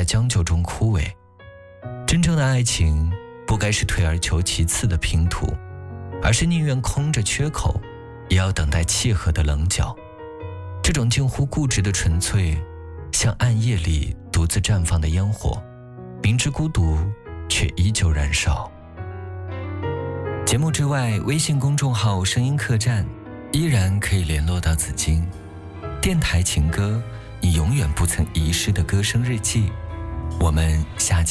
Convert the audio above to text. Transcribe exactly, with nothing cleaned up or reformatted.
在将就中枯萎。真正的爱情不该是退而求其次的拼图，而是宁愿空着缺口，也要等待契合的棱角。这种近乎固执的纯粹，像暗夜里独自绽放的烟火，明知孤独却依旧燃烧。节目之外，微信公众号声音客栈依然可以联络到紫金。电台情歌，你永远不曾遗失的歌声日记。我们下期